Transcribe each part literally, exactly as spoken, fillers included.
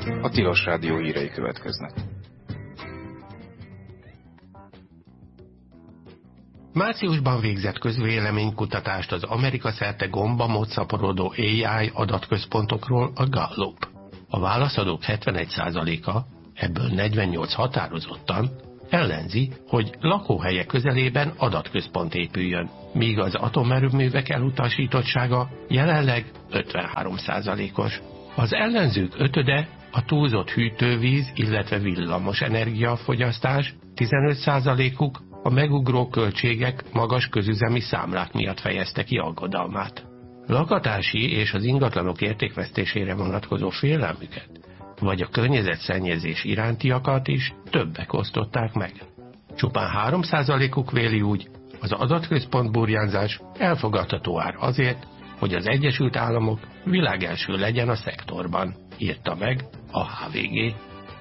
A Tilos Rádió hírei következnek. Márciusban végzett közvéleménykutatást az Amerika szerte gombamód szaporodó á i adatközpontokról a Gallup. A válaszadók hetvenegy százaléka, ebből negyvennyolc határozottan, ellenzi, hogy lakóhelyek közelében adatközpont épüljön, míg az atomerőművek elutasítottsága jelenleg ötvenhárom százalékos. Az ellenzők ötöde a túlzott hűtővíz, illetve villamos energiafogyasztás, tizenöt százalékuk a megugró költségek, magas közüzemi számlák miatt fejezte ki aggodalmát. Lakatási és az ingatlanok értékvesztésére vonatkozó félelmüket, vagy a környezetszennyezés irántiakat is többek osztották meg. Csupán három százalékuk véli úgy, az adatközpont burjánzás elfogadható ár azért, hogy az Egyesült Államok világelső legyen a szektorban, írta meg a há vé gé.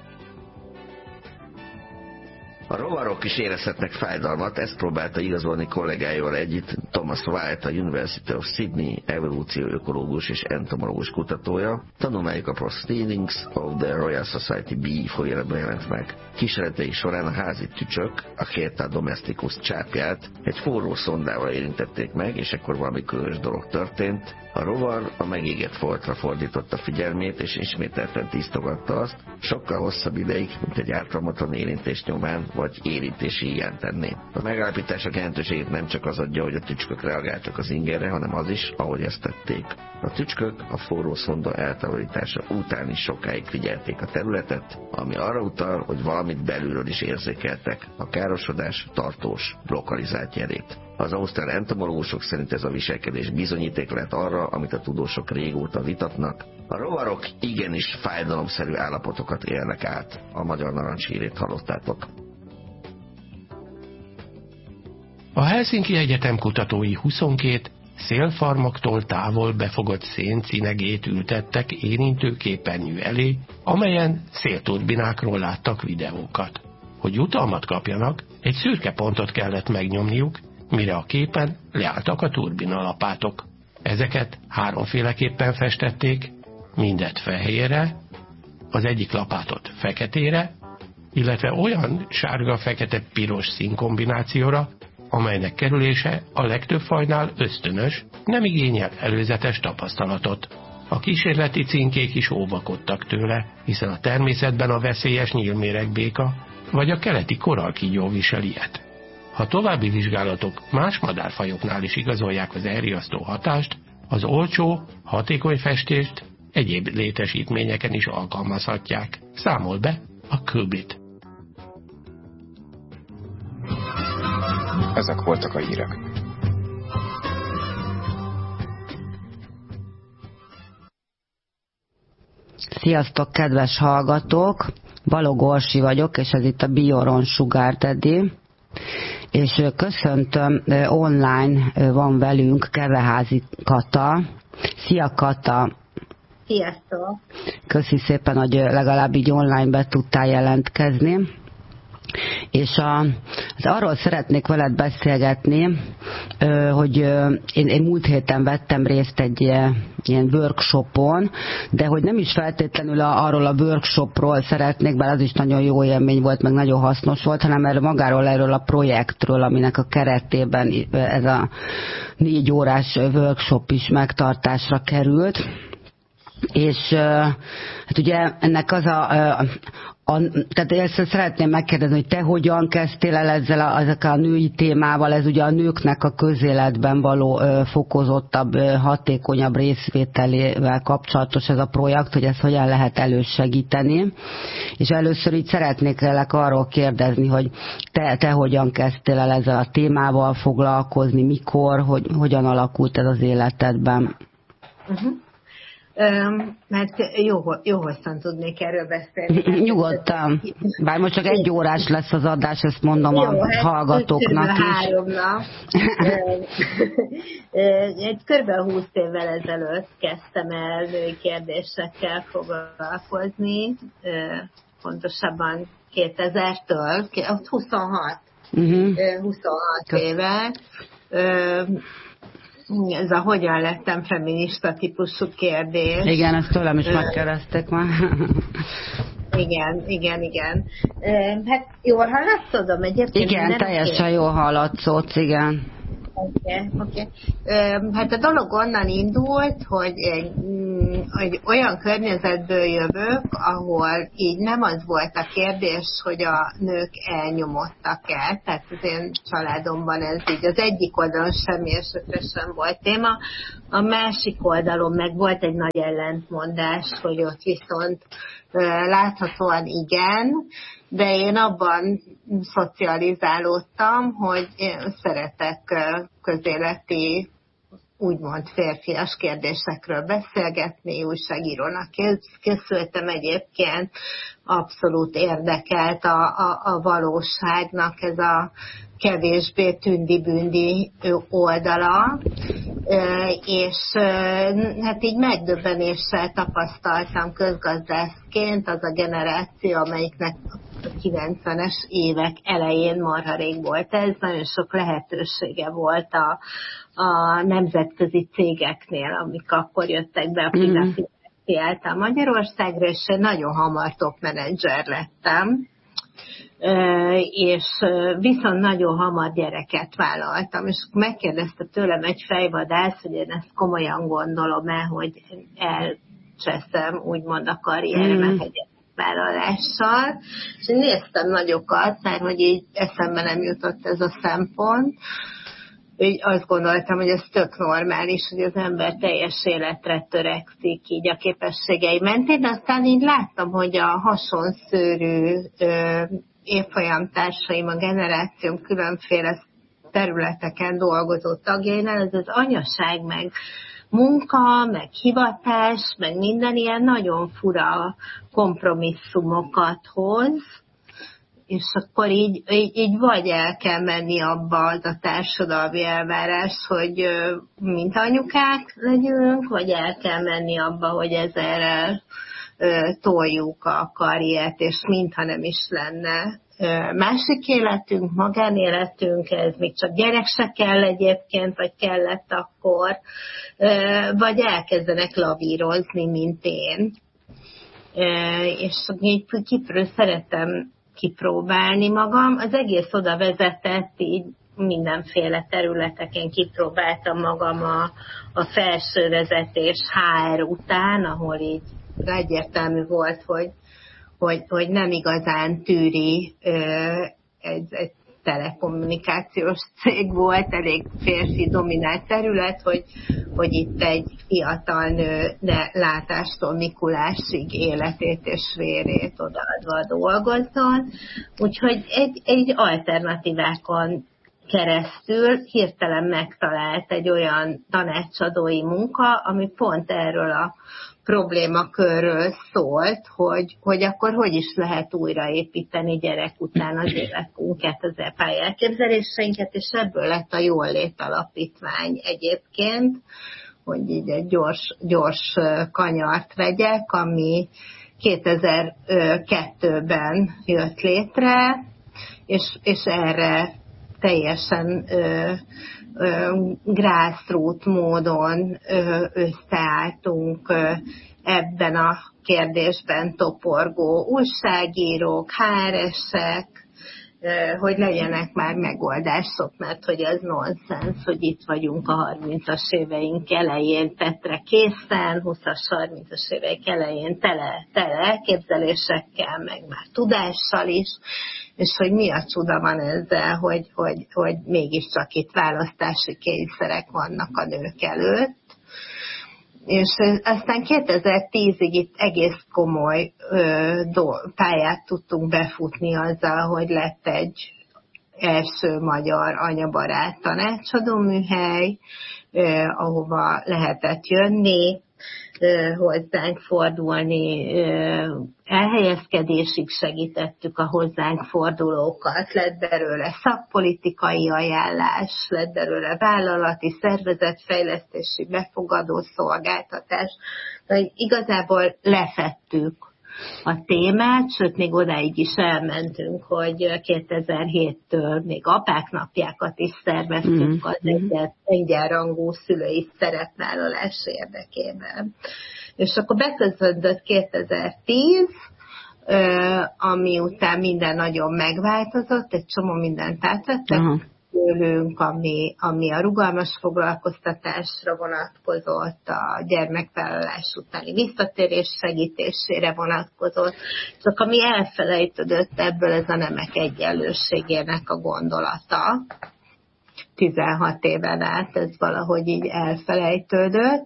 A rovarok is érezhetnek fájdalmat, ezt próbálta igazolni kollégájával együtt Thomas White, a University of Sydney evolúcióökológus és entomológus kutatója. Tanulmányuk a Proceedings of the Royal Society Bee folyóiratban jelent meg. Kísérleteik során a házi tücsök, a Chaeta domesticus csápját egy forró szondával érintették meg, és ekkor valami különös dolog történt. A rovar a megégett foltra fordította figyelmét, és ismételten tisztogatta azt, sokkal hosszabb ideig, mint egy ártalmatlan érintés nyomán, vagy érintési ilyen tenné. A megállapítások jelentőségét nem csak az adja, hogy a tücskök reagáltak az ingerre, hanem az is, ahogy ezt tették. A tücskök a forró szonda eltávolítása után is sokáig figyelték a területet, ami arra utal, hogy valamit belülről is érzékeltek, a károsodás tartós, lokalizált jelét. Az ausztrál entomológusok szerint ez a viselkedés bizonyíték lehet arra, amit a tudósok régóta vitatnak. A rovarok igenis fájdalomszerű állapotokat élnek át. A Magyar Narancs hírét hallottátok. A Helsinki Egyetem kutatói huszonkét szélfarmoktól távol befogott széncinegét ültettek érintő képernyő elé, amelyen szélturbinákról láttak videókat. Hogy jutalmat kapjanak, egy szürke pontot kellett megnyomniuk, mire a képen leálltak a turbinalapátok. Ezeket háromféleképpen festették, mindet fehérre, az egyik lapátot feketére, illetve olyan sárga-fekete-piros színkombinációra, amelynek kerülése a legtöbb fajnál ösztönös, nem igényel előzetes tapasztalatot. A kísérleti címkék is óvakodtak tőle, hiszen a természetben a veszélyes nyílméregbéka vagy a keleti korallkígyó visel ilyet. Ha további vizsgálatok más madárfajoknál is igazolják az elriasztó hatást, az olcsó, hatékony festést egyéb létesítményeken is alkalmazhatják. Számol be a Kubit. Ezek voltak a hírek. Sziasztok, kedves hallgatók! Balog Orsi vagyok, és ez itt a Bioron Sugar Daddy. És köszöntöm, online van velünk Keveházi Kata. Szia, Kata! Sziasztok! Köszi szépen, hogy legalább így online be tudtál jelentkezni. És a, az arról szeretnék veled beszélgetni, hogy én, én múlt héten vettem részt egy ilyen workshopon, de hogy nem is feltétlenül arról a workshopról szeretnék, bár az is nagyon jó élmény volt, meg nagyon hasznos volt, hanem erről magáról, erről a projektről, aminek a keretében ez a négy órás workshop is megtartásra került. És hát ugye ennek az a, a A, tehát én ezt szeretném megkérdezni, hogy te hogyan kezdtél el ezzel a, ezekkel a női témával, ez ugye a nőknek a közéletben való ö, fokozottabb, ö, hatékonyabb részvételével kapcsolatos ez a projekt, hogy ezt hogyan lehet elősegíteni. És először így szeretnék lélek arról kérdezni, hogy te, te hogyan kezdtél el ezzel a témával foglalkozni, mikor, hogy hogyan alakult ez az életedben? Uh-huh. Um, mert jó, jó hosszan tudnék erről beszélni. Nyugodtan. Bár most csak egy órás lesz az adás, ezt mondom jó, a hát hallgatóknak is. Három nap. Egy kb. húsz évvel ezelőtt kezdtem el női kérdésekkel foglalkozni, pontosabban kétezertől, huszonhat, uh-huh. huszonhat éve. Ez a hogyan lettem feminista típusú kérdés. Igen, ezt tőlem is megkérdezték már. Igen, igen, igen. Hát jól hallatszodom egyébként? Igen, teljesen jól hallatszódsz, igen. Oké, okay, oké. Okay. Hát a dolog onnan indult, hogy egy, egy olyan környezetből jövök, ahol így nem az volt a kérdés, hogy a nők elnyomottak-e. Tehát az én családomban ez így az egyik oldalon semmi esetre sem volt téma. A másik oldalon meg volt egy nagy ellentmondás, hogy ott viszont láthatóan igen, de én abban szocializálódtam, hogy én szeretek közéleti, úgymond férfias kérdésekről beszélgetni, újságírónak készültem egyébként, abszolút érdekelt a, a, a valóságnak ez a kevésbé tündi-bündi oldala, és hát így megdöbbenéssel tapasztaltam közgazdászként az a generáció, amelyiknek a kilencvenes évek elején marha rég volt ez, nagyon sok lehetősége volt a, a nemzetközi cégeknél, amik akkor jöttek be a privatizáció Magyarországra, és nagyon hamar top menedzser lettem. És viszont nagyon hamar gyereket vállaltam, és megkérdezte tőlem egy fejvadász, hogy én ezt komolyan gondolom-e, hogy elcseszem úgymond a karrieremet mm. egy vállalással, és én néztem nagyokat, mert hogy így eszembe nem jutott ez a szempont, így azt gondoltam, hogy ez tök normális, hogy az ember teljes életre törekszik így a képességei mentén, de aztán így láttam, hogy a hasonszőrű ö, évfolyamtársaim, a generációm különféle területeken dolgozó tagjainál, ez az anyaság, meg munka, meg hivatás, meg minden ilyen nagyon fura kompromisszumokat hoz, és akkor így, így, így vagy el kell menni abba az a társadalmi elvárás, hogy mint anyukák legyünk, vagy el kell menni abba, hogy ezzel toljuk a karriert, és mintha nem is lenne másik életünk, magánéletünk, ez még csak gyerek se kell egyébként, vagy kellett akkor, vagy elkezdenek lavírozni, mint én. És így kipről szeretem kipróbálni magam. Az egész oda vezetett, így mindenféle területeken kipróbáltam magam a, a felső vezetés há er után, ahol így egyértelmű volt, hogy, hogy, hogy nem igazán tűri egy, egy telekommunikációs cég volt, elég férfi dominált terület, hogy, hogy itt egy fiatal nő de látástól Mikulásig életét és vérét odaadva dolgozzon. Úgyhogy egy, egy alternatívákon keresztül hirtelen megtalált egy olyan tanácsadói munka, ami pont erről a problémakörről szólt, hogy, hogy akkor hogy is lehet újraépíteni gyerek után az életünket, az e pályelképzeléseinket, és ebből lett a Jól-lét Alapítvány egyébként, hogy így egy gyors, gyors kanyart vegyek, ami kétezer-kettőben jött létre, és, és erre teljesen ö, ö, grassroot módon ö, összeálltunk ö, ebben a kérdésben toporgó újságírók, há er esek, ö, hogy legyenek már megoldások, mert hogy ez nonsens, hogy itt vagyunk a harmincas éveink elején tetre készen, húszas, harmincas éveink elején tele, tele elképzelésekkel, meg már tudással is, és hogy mi a csuda van ezzel, hogy, hogy, hogy mégiscsak itt választási kényszerek vannak a nők előtt. És aztán kétezer-tízig itt egész komoly ö, do, pályát tudtunk befutni azzal, hogy lett egy első magyar anyabarát tanácsadó műhely, ö, ahova lehetett jönni, hozzánk fordulni, elhelyezkedésig segítettük a hozzánk fordulókat, lett belőle szakpolitikai ajánlás, lett belőle vállalati, szervezetfejlesztési, befogadó szolgáltatás. Igazából lefettük a témát, sőt, még odáig is elmentünk, hogy kétezer-héttől még apák napjákat is szerveztünk az egyenrangú szülői szerepvállalás érdekében. És akkor beközöntött kétezer-tíz, ami után minden nagyon megváltozott, egy csomó mindent átvettek tőlünk, ami, ami a rugalmas foglalkoztatásra vonatkozott, a gyermekvállalás utáni visszatérés segítésére vonatkozott, csak ami elfelejtődött ebből, ez a nemek egyenlőségének a gondolata. tizenhat éven át ez valahogy így elfelejtődött,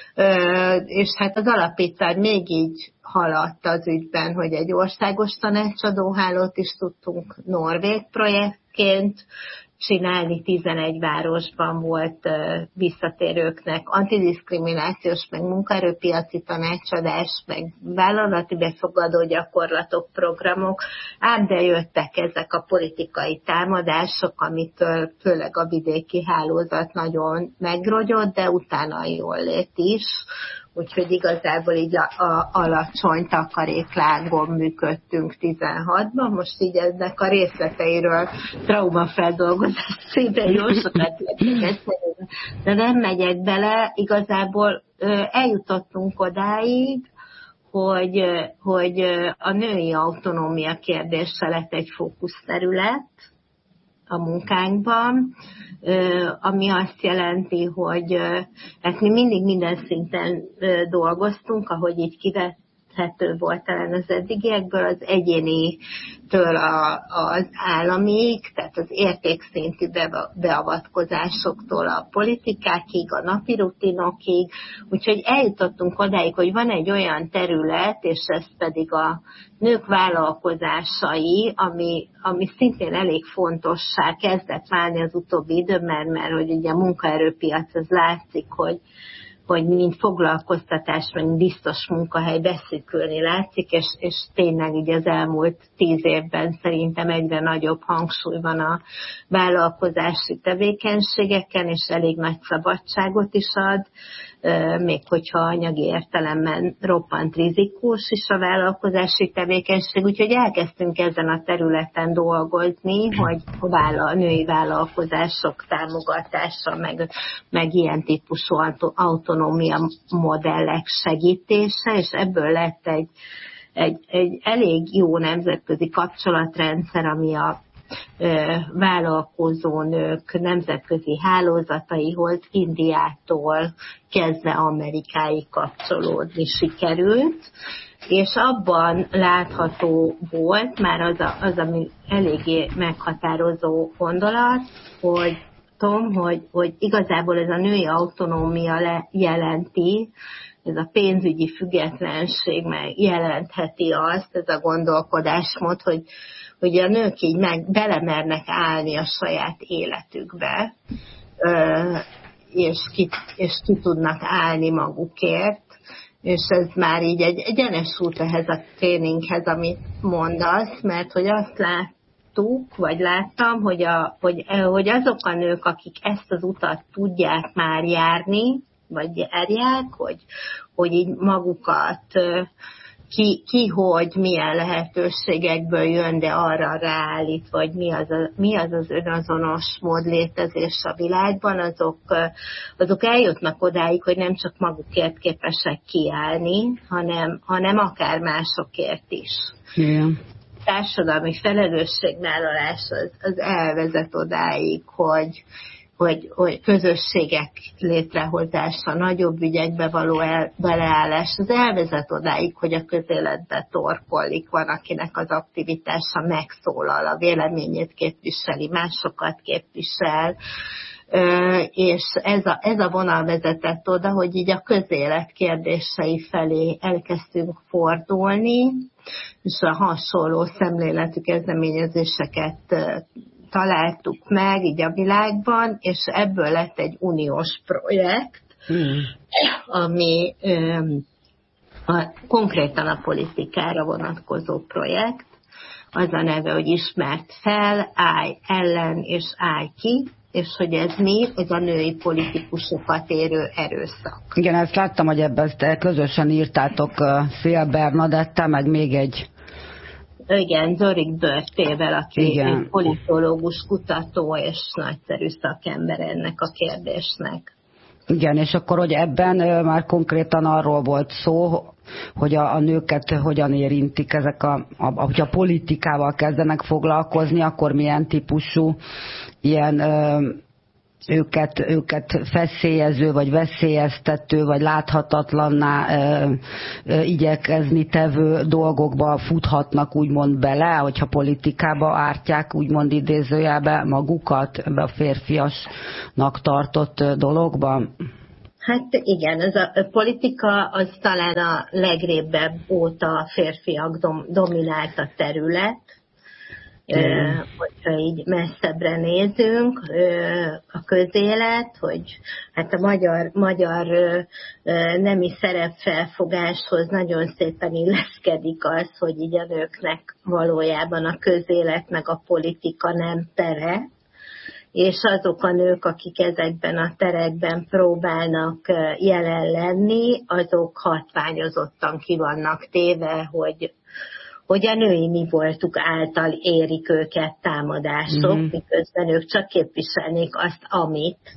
és hát az alapítvány még így haladt az ügyben, hogy egy országos tanácsadóhálót is tudtunk norvég projektként csinálni, tizenegy városban volt visszatérőknek antidiszkriminációs, meg munkaerőpiaci tanácsadás, meg vállalati befogadó gyakorlatok, programok, ám de jöttek ezek a politikai támadások, amitől főleg a vidéki hálózat nagyon megrogyott, de utána a jólét is. Úgyhogy igazából így a, a alacsony takaréklángon működtünk tizenhatban, most így ennek a részleteiről traumafeldolgozás szinte jó sokat lehet, de nem megyek bele, igazából eljutottunk odáig, hogy, hogy a női autonómia kérdése lett egy fókuszterület a munkánkban, ami azt jelenti, hogy hát mi mindig minden szinten dolgoztunk, ahogy így kivethető volt talán az eddigiekből, az egyénitől az államig, tehát az értékszintű beavatkozásoktól a politikákig, a napi rutinokig, úgyhogy eljutottunk odáig, hogy van egy olyan terület, és ez pedig a nők vállalkozásai, ami, ami szintén elég fontossá kezdett válni az utóbbi időben, mert hogy ugye a munkaerőpiac az látszik, hogy, hogy mind foglalkoztatás, meg biztos munkahely beszűkülni látszik, és, és tényleg ugye az elmúlt tíz évben szerintem egyre nagyobb hangsúly van a vállalkozási tevékenységeken, és elég nagy szabadságot is ad, még hogyha anyagi értelemben roppant rizikós is a vállalkozási tevékenység, úgyhogy elkezdtünk ezen a területen dolgozni, hogy a női vállalkozások támogatása, meg, meg ilyen típusú autonómia modellek segítése, és ebből lett egy, egy, egy elég jó nemzetközi kapcsolatrendszer, ami a vállalkozó nők nemzetközi hálózataihoz Indiától kezdve Amerikáig kapcsolódni sikerült, és abban látható volt már az, a, az ami eléggé meghatározó gondolat, hogy Tom, hogy, hogy igazából ez a női autonómia le, jelenti, ez a pénzügyi függetlenség meg jelentheti azt, ez a gondolkodásmód, hogy hogy a nők így meg belemernek állni a saját életükbe, és ki, és ki tudnak állni magukért, és ez már így egy egyenes út ehhez a tréninghez, amit mondasz, mert hogy azt láttuk, vagy láttam, hogy, a, hogy, hogy azok a nők, akik ezt az utat tudják már járni, vagy járják, hogy, hogy így magukat Ki, ki, hogy milyen lehetőségekből jön, de arra ráállít, vagy mi az, a, mi az az önazonos mód létezés a világban, azok, azok eljutnak odáig, hogy nem csak magukért képesek kiállni, hanem, hanem akár másokért is. Igen. Társadalmi felelősségvállalás az, az elvezet odáig, hogy Hogy, hogy közösségek létrehozása, nagyobb ügyekbe való el, beleállás, az elvezet odáig, hogy a közéletbe torkollik, van, akinek az aktivitása megszólal, a véleményét képviseli, másokat képvisel, és ez a, ez a vonal vezetett oda, hogy így a közélet kérdései felé elkezdtünk fordulni, és a hasonló szemléletű kezdeményezéseket találtuk meg így a világban, és ebből lett egy uniós projekt, mm. ami um, a, konkrétan a politikára vonatkozó projekt. Az a neve, hogy ismert fel, állj ellen és állj ki. és hogy ez mi, ez a női politikusokat érő erőszak. Igen, ezt láttam, hogy ebben ezt közösen írtátok Szél Bernadettel, meg még egy... Igen, Zorik Börtével, aki Igen. egy politológus, kutató és nagyszerű szakember ennek a kérdésnek. Igen, és akkor, hogy ebben már konkrétan arról volt szó, hogy a, a nőket hogyan érintik ezek a, a, hogyha a politikával kezdenek foglalkozni, akkor milyen típusú ilyen ö, őket, őket feszélyező, vagy veszélyeztető, vagy láthatatlanná ö, ö, igyekezni tevő dolgokba futhatnak úgymond bele, hogyha politikába ártják úgymond idézőjelbe magukat ebbe a férfiasnak tartott dologba. Hát igen, ez a politika az talán a legrébebb óta férfiak dom, dominálta terület, mm. hogyha így messzebbre nézünk, a közélet, hogy hát a magyar, magyar nemi szerepfelfogáshoz nagyon szépen illeszkedik az, hogy így a nőknek valójában a közélet meg a politika nem tere, és azok a nők, akik ezekben a terekben próbálnak jelen lenni, azok hatványozottan ki vannak téve, hogy, hogy a női mi voltuk által érik őket támadások, mm-hmm. miközben ők csak képviselnék azt, amit.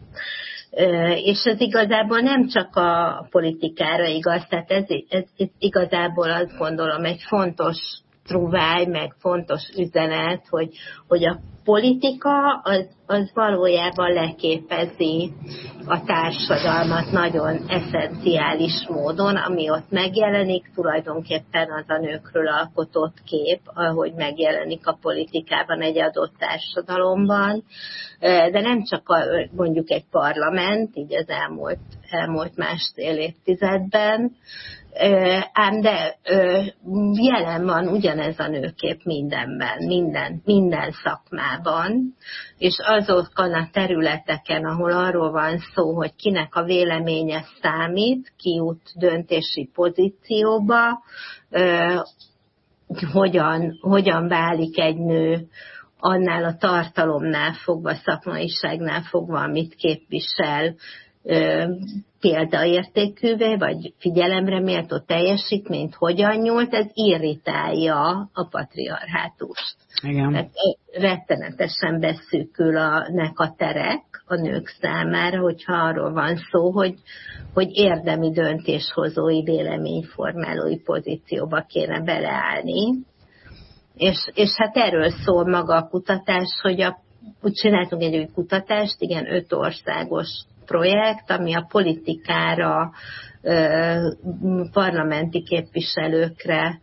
És ez igazából nem csak a politikára igaz, tehát ez, ez, ez igazából azt gondolom egy fontos trúváj, meg fontos üzenet, hogy, hogy a politika az, az valójában leképezi a társadalmat nagyon eszenciális módon, ami ott megjelenik, tulajdonképpen az a nőkről alkotott kép, ahogy megjelenik a politikában egy adott társadalomban, de nem csak a, mondjuk egy parlament, így az elmúlt, elmúlt másfél évtizedben, ám de jelen van ugyanez a nőkép mindenben, minden, minden szakmában, és azokon a területeken, ahol arról van szó, hogy kinek a véleménye számít, ki jut döntési pozícióba, hogyan, hogyan válik egy nő annál a tartalomnál fogva, szakmaiságnál fogva, amit képvisel, példaértékűvé, vagy figyelemre méltó teljesítményt hogyan nyújt, ez irritálja a patriarhátust. Igen. Tehát rettenetesen beszűkül a, nek a terek a nők számára, hogyha arról van szó, hogy, hogy érdemi döntéshozói, véleményformálói pozícióba kéne beleállni. És, és hát erről szól maga a kutatás, hogy a, úgy csináltunk egy új kutatást, igen, öt országos projekt, ami a politikára, parlamenti képviselőkre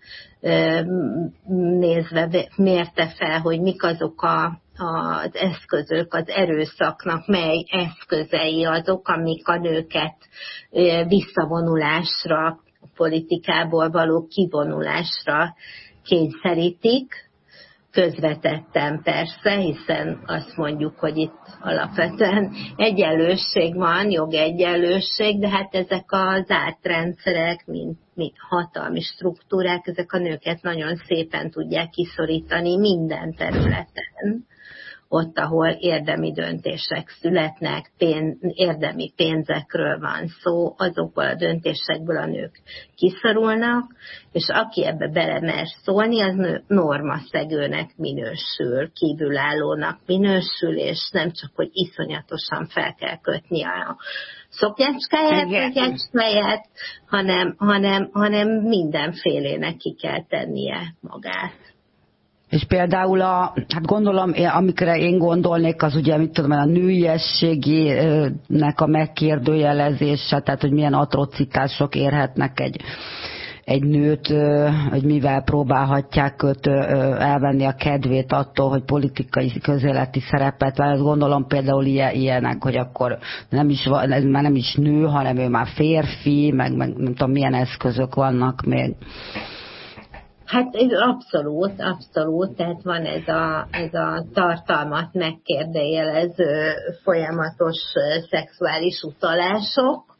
nézve mérte fel, hogy mik azok a, az eszközök, az erőszaknak, mely eszközei azok, amik a nőket visszavonulásra, a politikából való kivonulásra kényszerítik. Közvetetten persze, hiszen azt mondjuk, hogy itt alapvetően egyenlőség van, jogegyenlőség, de hát ezek az átrendszerek, mint, mint hatalmi struktúrák, ezek a nőket nagyon szépen tudják kiszorítani minden területen. Ott, ahol érdemi döntések születnek, pénz, érdemi pénzekről van szó, azokból a döntésekből a nők kiszorulnak, és aki ebbe belemer szólni, az normaszegőnek minősül, kívülállónak minősül, és nem csak, hogy iszonyatosan fel kell kötni a szoknyácskáját, vagy egy hanem, hanem, hanem mindenfélének ki kell tennie magát. És például a, hát gondolom, amikre én gondolnék, az ugye, mit tudom, a nőiességének a megkérdőjelezése, tehát hogy milyen atrocitások érhetnek egy, egy nőt, hogy mivel próbálhatják őt elvenni a kedvét attól, hogy politikai közéleti szerepet vár. Azt gondolom például ilyenek, hogy akkor nem is, ez már nem is nő, hanem ő már férfi, meg, meg nem tudom, milyen eszközök vannak még. Hát ez abszolút, abszolút, tehát van ez a, ez a tartalmat megkérdőjelező folyamatos szexuális utalások,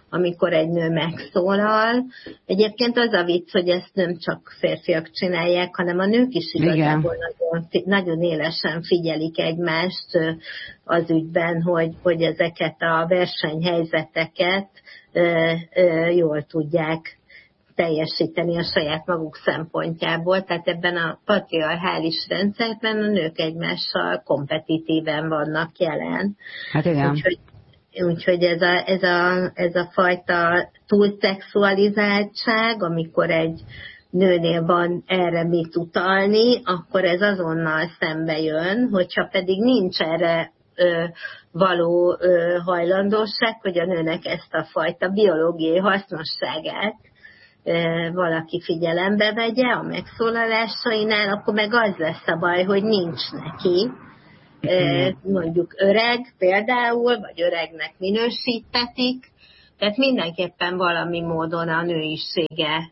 amikor egy nő megszólal. Egyébként az a vicc, hogy ezt nem csak férfiak csinálják, hanem a nők is igazából nagyon, nagyon élesen figyelik egymást az ügyben, hogy, hogy ezeket a versenyhelyzeteket ö, ö, jól tudják teljesíteni a saját maguk szempontjából, tehát ebben a patriarchális rendszerben a nők egymással kompetitíven vannak jelen. Hát igen. Úgyhogy, úgyhogy ez, a, ez, a, ez a fajta túlszexualizáltság, amikor egy nőnél van erre mit utalni, akkor ez azonnal szembe jön, hogyha pedig nincs erre ö, való ö, hajlandóság, hogy a nőnek ezt a fajta biológiai hasznosságát valaki figyelembe vegye a megszólalásainál, akkor meg az lesz a baj, hogy nincs neki. Mondjuk öreg például, vagy öregnek minősítetik, tehát mindenképpen valami módon a nőisége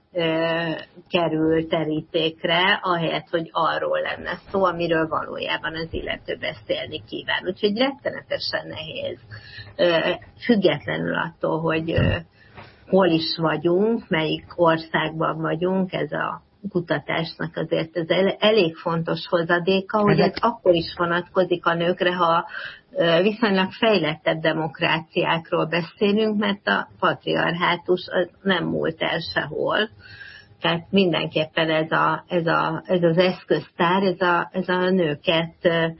kerül terítékre, ahelyett, hogy arról lenne szó, amiről valójában az illető beszélni kíván. Úgyhogy rettenetesen nehéz, függetlenül attól, hogy hol is vagyunk, melyik országban vagyunk, ez a kutatásnak azért ez elég fontos hozadéka, hogy ez akkor is vonatkozik a nőkre, ha viszonylag fejlettebb demokráciákról beszélünk, mert a patriarhátus az nem múlt el sehol. Tehát mindenképpen ez, a, ez, a, ez az eszköztár, ez a, ez a nőket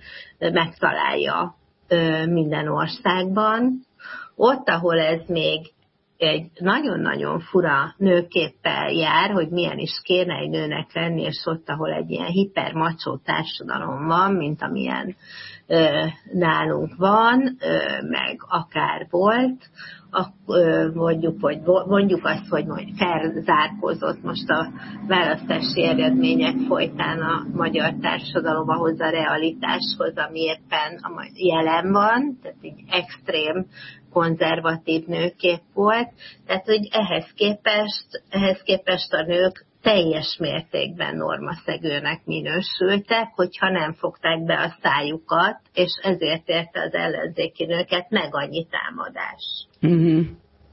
megtalálja minden országban. Ott, ahol ez még egy nagyon-nagyon fura nőképpel jár, hogy milyen is kéne egy nőnek lenni, és ott, ahol egy ilyen hipermacsó társadalom van, mint amilyen ö, nálunk van, ö, meg akár volt, ak- ö, mondjuk, hogy, mondjuk azt, hogy majd felzárkózott most a választási eredmények folytán a magyar társadalom ahhoz a realitáshoz, ami éppen a jelen van, tehát így extrém konzervatív nőkép volt, tehát hogy ehhez képest, ehhez képest a nők teljes mértékben normaszegőnek minősültek, hogyha nem fogták be a szájukat, és ezért érte az ellenzéki nőket meg annyi támadás. Uh-huh.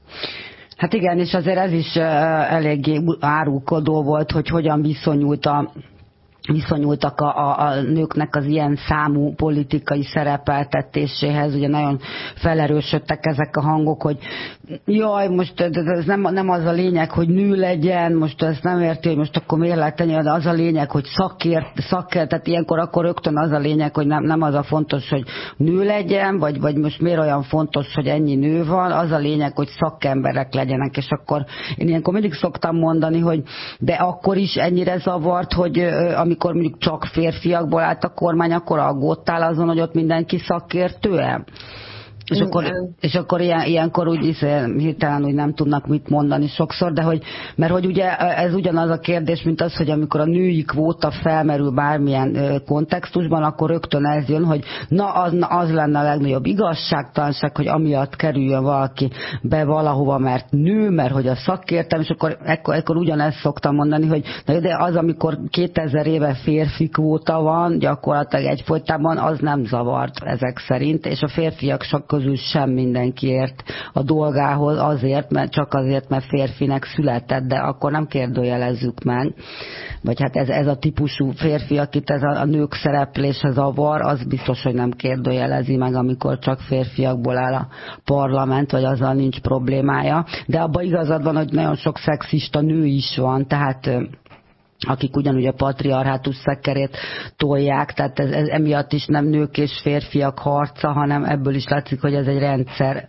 Hát igen, és azért ez is uh, eléggé árulkodó volt, hogy hogyan viszonyult a viszonyultak a, a, a nőknek az ilyen számú politikai szerepeltetéséhez. Ugye nagyon felerősödtek ezek a hangok, hogy jaj, most ez nem, nem az a lényeg, hogy nő legyen, most ezt nem érti, hogy most akkor miért lehet tenni, de az a lényeg, hogy szakért, szakért, tehát ilyenkor akkor rögtön az a lényeg, hogy nem, nem az a fontos, hogy nő legyen, vagy, vagy most miért olyan fontos, hogy ennyi nő van, az a lényeg, hogy szakemberek legyenek, és akkor én ilyenkor mindig szoktam mondani, hogy de akkor is ennyire zavart, hogy amikor mondjuk csak férfiakból állt a kormány, akkor aggódtál azon, hogy ott mindenki szakértő-e? És akkor, és akkor ilyen, ilyenkor úgy is hirtelen úgy nem tudnak mit mondani sokszor, de hogy, mert hogy ugye ez ugyanaz a kérdés, mint az, hogy amikor a női kvóta felmerül bármilyen kontextusban, akkor rögtön ez jön, hogy na az, na az lenne a legnagyobb igazságtalanság, hogy amiatt kerüljön valaki be valahova, mert nő, mert hogy a szakértelem, és akkor ekkor, ekkor ugyanezt szoktam mondani, hogy na de az, amikor kétezer éve férfi kvóta van, gyakorlatilag egyfolytában, az nem zavart ezek szerint, és a férfiak sok közül sem mindenkiért a dolgához azért, mert csak azért, mert férfinek született, de akkor nem kérdőjelezzük meg. Vagy hát ez, ez a típusú férfi, akit ez a, a nők szereplése zavar, az biztos, hogy nem kérdőjelezi meg, amikor csak férfiakból áll a parlament, vagy azzal nincs problémája. De abban igazad van, hogy nagyon sok szexista nő is van, tehát akik ugyanúgy a patriarhátus szekerét tolják, tehát ez, ez emiatt is nem nők és férfiak harca, hanem ebből is látszik, hogy ez egy rendszer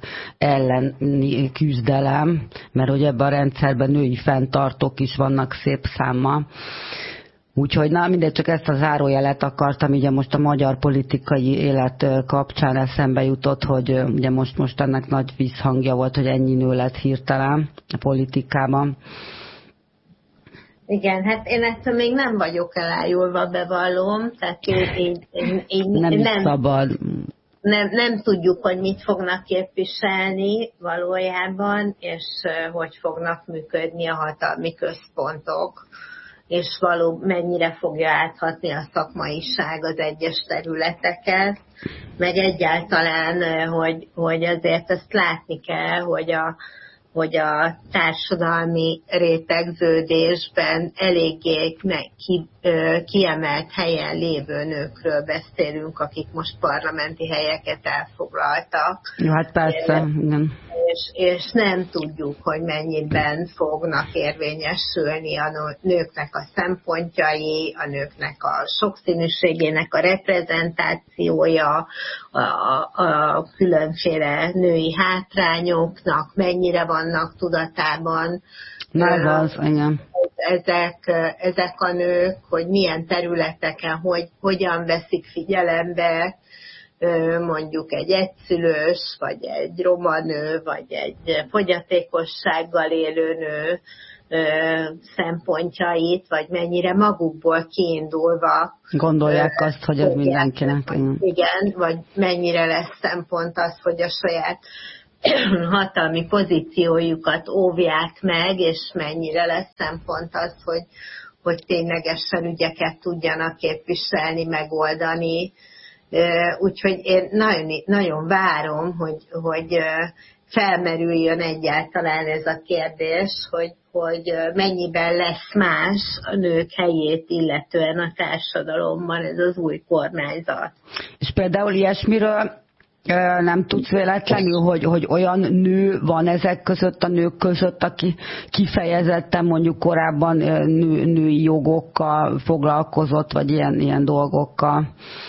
elleni küzdelem, mert hogy ebben a rendszerben női fenntartók is vannak szép számmal. Úgyhogy na mindegy, csak ezt a zárójelet akartam, ugye most a magyar politikai élet kapcsán eszembe jutott, hogy ugye most, most ennek nagy visszhangja volt, hogy ennyi nő lett hirtelen a politikában. Igen, hát én ettől még nem vagyok elájulva, bevallom, tehát én, én, én, én nem, nem szabad. Nem, nem tudjuk, hogy mit fognak képviselni valójában, és hogy fognak működni a hatalmi központok, és való mennyire fogja áthatni a szakmaiság az egyes területeket, meg egyáltalán, hogy, hogy azért ezt látni kell, hogy a hogy a társadalmi rétegződésben eléggé ki, kiemelt helyen lévő nőkről beszélünk, akik most parlamenti helyeket elfoglaltak. Jó, hát persze, igen. És, és nem tudjuk, hogy mennyiben fognak érvényesülni a nőknek a szempontjai, a nőknek a sokszínűségének a reprezentációja, a, a különféle női hátrányoknak mennyire vannak tudatában. Na ez az, igen. Ezek, ezek a nők, hogy milyen területeken, hogy hogyan veszik figyelembe mondjuk egy egyszülős, vagy egy roma nő, vagy egy fogyatékossággal élő nő szempontjait, vagy mennyire magukból kiindulva gondolják azt, hogy ez mindenkinek. Igen. igen, vagy mennyire lesz szempont az, hogy a saját hatalmi pozíciójukat óvják meg, és mennyire lesz szempont az, hogy, hogy ténylegesen ügyeket tudjanak képviselni, megoldani. Úgyhogy én nagyon, nagyon várom, hogy, hogy felmerüljön egyáltalán ez a kérdés, hogy, hogy mennyiben lesz más a nők helyét illetően a társadalomban ez az új kormányzat. És például ilyesmiről nem tudsz véletlenül, hogy, hogy olyan nő van ezek között, a nők között, aki kifejezetten mondjuk korábban nő, női jogokkal foglalkozott, vagy ilyen, ilyen dolgokkal?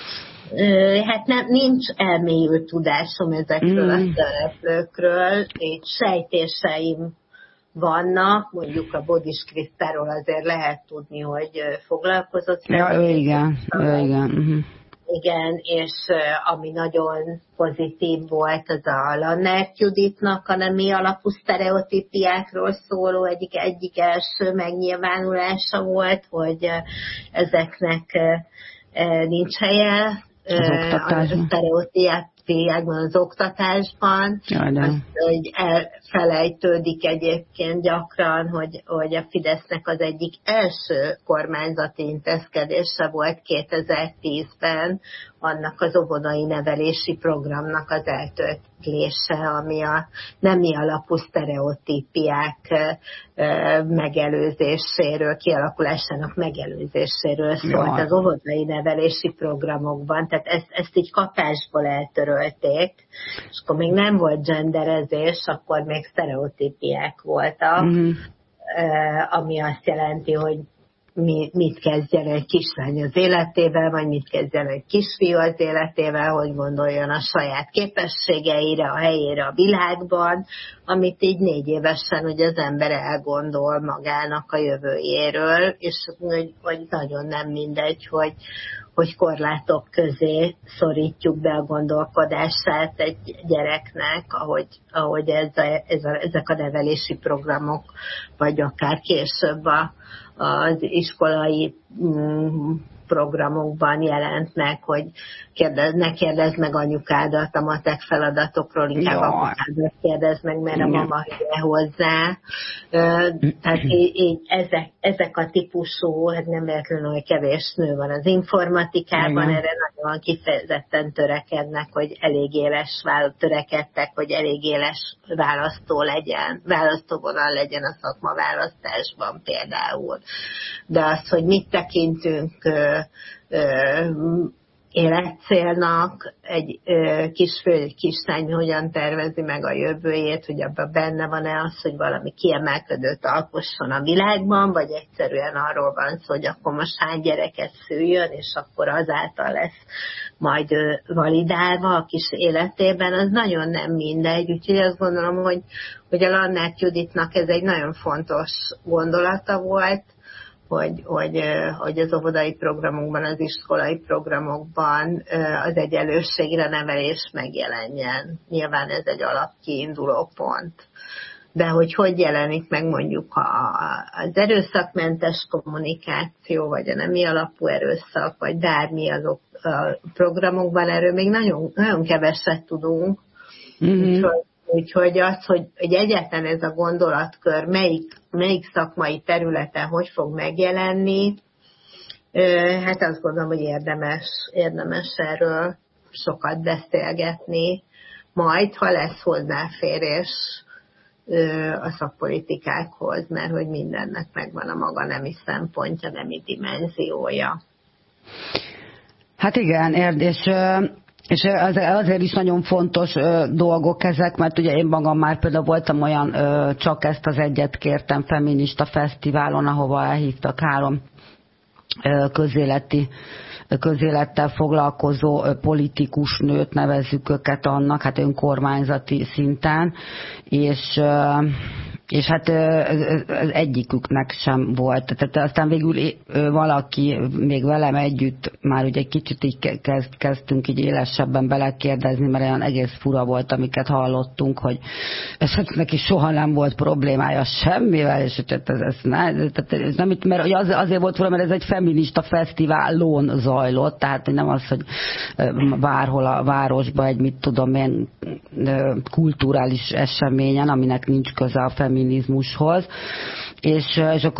Hát nem, nincs elmélyült tudásom ezekről mm. a szereplőkről, így sejtéseim vannak, mondjuk a Bodis Krisztáról azért lehet tudni, hogy foglalkozott. Ja, ő igen, ő igen. Uh-huh. Igen, és ami nagyon pozitív volt, az a Lannert Juditnak a nemi alapú sztereotípiákról szóló egyik, egyik első megnyilvánulása volt, hogy ezeknek nincs helye az a sztereotípiákban, az oktatásban, az, hogy elfelejtődik egyébként gyakran, hogy, hogy a Fidesznek az egyik első kormányzati intézkedése volt kétezer-tízben, annak az óvodai nevelési programnak az eltörlése, ami a nemi alapú sztereotípiák megelőzéséről, kialakulásának megelőzéséről szólt az óvodai nevelési programokban. Tehát ezt, ezt így kapásból eltörölték, és akkor még nem volt genderezés, akkor még sztereotípiák voltak, mm-hmm. ami azt jelenti, hogy Mi, mit kezdjen egy kislány az életével, vagy mit kezdjen egy kisfiú az életével, hogy gondoljon a saját képességeire, a helyére a világban, amit így négy évesen hogy az ember elgondol magának a jövőjéről, és hogy, hogy nagyon nem mindegy, hogy, hogy korlátok közé szorítjuk be a gondolkodását egy gyereknek, ahogy, ahogy ez a, ez a, ezek a nevelési programok, vagy akár később a az iskolai mm, programokban jelent meg, hogy kérdez, ne kérdezd meg anyukádat a matek feladatokról, inkább apukádat kérdezd meg, mert a mama hülye hozzá. Tehát így, így ezek, ezek a típusú, hát nem véletlenül, hogy kevés nő van az informatikában, igen. Erre nagyon kifejezetten törekednek, hogy elég éles választ, törekedtek, hogy elég éles választó legyen, választóvonal legyen a szakmaválasztásban például. De az, hogy mit tekintünk ö, ö, életcélnak, egy ö, kisfő, egy kislány hogyan tervezi meg a jövőjét, hogy abban benne van-e az, hogy valami kiemelkedőt alkosson a világban, vagy egyszerűen arról van szó, hogy akkor most hány gyereket szüljön, és akkor azáltal lesz majd ö, validálva a kis életében, az nagyon nem mindegy. Úgyhogy azt gondolom, hogy, hogy a Lannert Juditnak ez egy nagyon fontos gondolata volt, Hogy, hogy, hogy az óvodai programokban, az iskolai programokban az egyenlőségre nevelés megjelenjen. Nyilván ez egy alapkiinduló pont. De hogy hogy jelenik meg mondjuk a, az erőszakmentes kommunikáció, vagy a nemi alapú erőszak, vagy bármi azok a programokban, erről még nagyon, nagyon keveset tudunk. Mm-hmm. Úgyhogy Úgyhogy az, hogy, hogy egyáltalán ez a gondolatkör melyik, melyik szakmai területen hogy fog megjelenni, hát azt gondolom, hogy érdemes, érdemes erről sokat beszélgetni, majd, ha lesz hozzáférés a szakpolitikákhoz, mert hogy mindennek megvan a maga nemi szempontja, nemi dimenziója. Hát igen, és, és azért is nagyon fontos dolgok ezek, mert ugye én magam már például voltam olyan, csak ezt az egyet kértem feminista fesztiválon, ahova elhívtak három közéleti közélettel foglalkozó politikus nőt, nevezzük őket annak, hát önkormányzati szinten, és, és hát az egyiküknek sem volt. Tehát aztán végül valaki még velem együtt már ugye egy kicsit így kezd, kezdtünk így élesebben belekérdezni, mert olyan egész fura volt, amiket hallottunk, hogy esetleg neki soha nem volt problémája semmivel, és ez, ez, ne, ez nem, mert az, azért volt fura, mert ez egy feminista fesztiválon zajlott, tehát nem az, hogy bárhol a városban egy, mit tudom én, kulturális eseményen, aminek nincs köze a feminizmushoz, és, és akkor